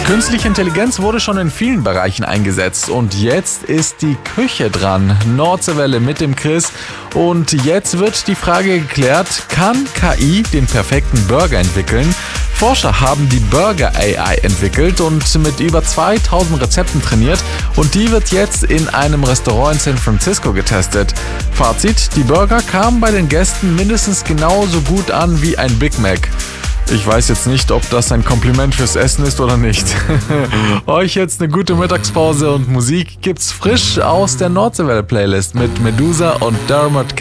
Künstliche Intelligenz wurde schon in vielen Bereichen eingesetzt und jetzt ist die Küche dran. Nordseewelle mit dem Chris und jetzt wird die Frage geklärt, kann KI den perfekten Burger entwickeln? Forscher haben die Burger AI entwickelt und mit über 2000 Rezepten trainiert und die wird jetzt in einem Restaurant in San Francisco getestet. Fazit, die Burger kamen bei den Gästen mindestens genauso gut an wie ein Big Mac. Ich weiß jetzt nicht, ob das ein Kompliment fürs Essen ist oder nicht. Euch jetzt eine gute Mittagspause und Musik gibt's frisch aus der Nordseewelle-Playlist mit Medusa und Dermot